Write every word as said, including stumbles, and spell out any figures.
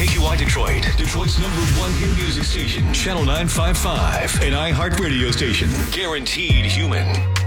K Q Y Detroit, Detroit's number one hit music station, Channel nine fifty-five, an iHeartRadio station. Guaranteed human.